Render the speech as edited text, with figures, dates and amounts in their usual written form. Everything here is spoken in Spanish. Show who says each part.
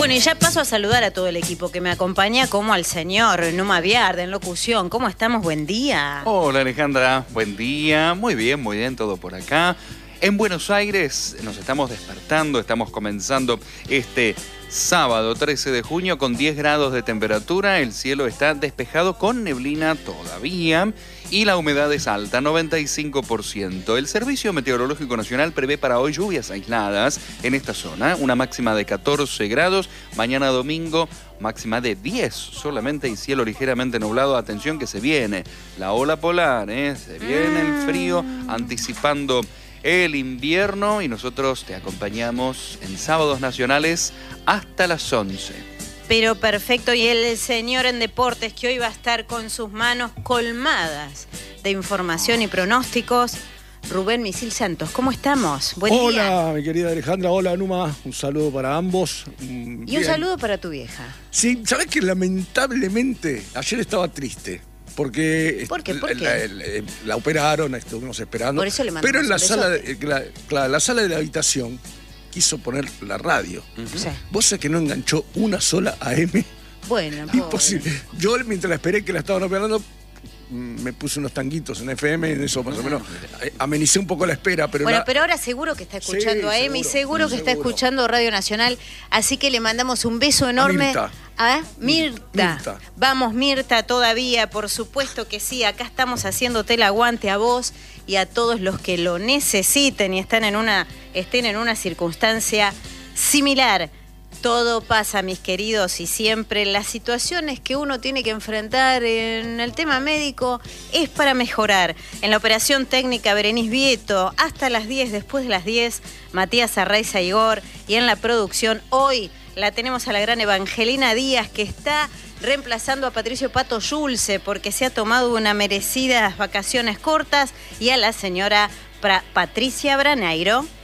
Speaker 1: Bueno, y ya paso a saludar a todo el equipo que me acompaña, como al señor Numa Viarda en locución. ¿Cómo estamos? Buen día.
Speaker 2: Hola Alejandra, buen día. Muy bien, todo por acá. En Buenos Aires nos estamos despertando, estamos comenzando este sábado 13 de junio con 10 grados de temperatura. El cielo está despejado con neblina todavía y la humedad es alta, 95%. El Servicio Meteorológico Nacional prevé para hoy lluvias aisladas en esta zona, una máxima de 14 grados. Mañana domingo, máxima de 10 solamente y cielo ligeramente nublado. Atención que se viene la ola polar, se viene el frío anticipando el invierno y nosotros te acompañamos en Sábados Nacionales hasta las 11.
Speaker 1: Pero perfecto, y el señor en deportes que hoy va a estar con sus manos colmadas de información y pronósticos, Rubén Misil Santos. ¿Cómo estamos? Buen día.
Speaker 3: Hola, mi querida Alejandra. Hola, Numa. Un saludo para ambos.
Speaker 1: Y un saludo para tu vieja.
Speaker 3: Sí, ¿sabés que lamentablemente ayer estaba triste? Porque
Speaker 1: ¿Por qué? ¿Por qué?
Speaker 3: La operaron, estuvimos esperando.
Speaker 1: Por eso le mandamos
Speaker 3: pero en la
Speaker 1: un
Speaker 3: sala de la habitación quiso poner la radio.
Speaker 1: Sí.
Speaker 3: ¿Vos sabés que no enganchó una sola AM?
Speaker 1: Bueno,
Speaker 3: imposible. Yo mientras esperé que la estaban operando, me puse unos tanguitos en FM, en eso más o menos amenicé un poco la espera. Pero
Speaker 1: bueno, pero ahora seguro que está escuchando AM y seguro que está escuchando Radio Nacional, así que le mandamos un beso enorme a Mirta. Vamos, Mirta, todavía, por supuesto que sí, acá estamos haciéndote el aguante a vos y a todos los que lo necesiten y estén en una circunstancia similar. Todo pasa, mis queridos, y siempre las situaciones que uno tiene que enfrentar en el tema médico es para mejorar. En la operación técnica, Berenice Vieto, hasta las 10, después de las 10, Matías Arraiza Igor, y en la producción, hoy la tenemos a la gran Evangelina Díaz, que está reemplazando a Patricio Pato Yulce, porque se ha tomado unas merecidas vacaciones cortas, y a la señora Patricia Braneiro.